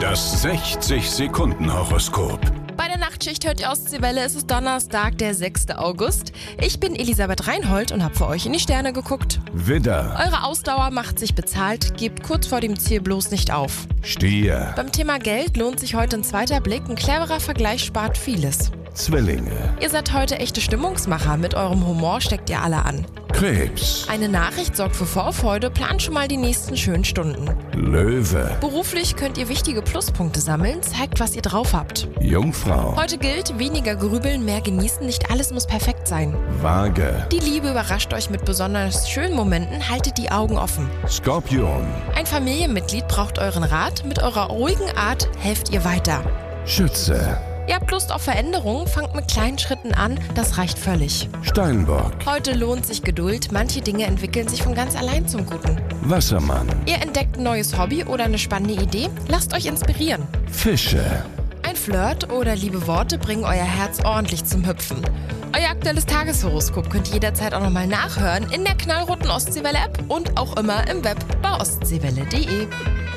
Das 60-Sekunden-Horoskop. Bei der Nachtschicht hört ihr Ostseewelle, es ist Donnerstag, der 6. August. Ich bin Elisabeth Reinhold und habe für euch in die Sterne geguckt. Widder, Eure Ausdauer macht sich bezahlt, gebt kurz vor dem Ziel bloß nicht auf. Stier, Beim Thema Geld lohnt sich heute ein zweiter Blick, ein cleverer Vergleich spart vieles. Zwillinge, Ihr seid heute echte Stimmungsmacher, mit eurem Humor steckt ihr alle an. Krebs, Eine Nachricht sorgt für Vorfreude, plant schon mal die nächsten schönen Stunden. Löwe, Beruflich könnt ihr wichtige Pluspunkte sammeln, zeigt, was ihr drauf habt. Jungfrau, Heute gilt, weniger grübeln, mehr genießen, nicht alles muss perfekt sein. Waage, Die Liebe überrascht euch mit besonders schönen Momenten, haltet die Augen offen. Skorpion, Ein Familienmitglied braucht euren Rat, mit eurer ruhigen Art helft ihr weiter. Schütze, Ihr habt Lust auf Veränderungen, fangt mit kleinen Schritten an, das reicht völlig. Steinbock, Heute lohnt sich Geduld, manche Dinge entwickeln sich von ganz allein zum Guten. Wassermann, Ihr entdeckt ein neues Hobby oder eine spannende Idee, lasst euch inspirieren. Fische. Ein Flirt oder liebe Worte bringen euer Herz ordentlich zum Hüpfen. Euer aktuelles Tageshoroskop könnt ihr jederzeit auch nochmal nachhören in der knallroten Ostseewelle-App und auch immer im Web bei ostseewelle.de.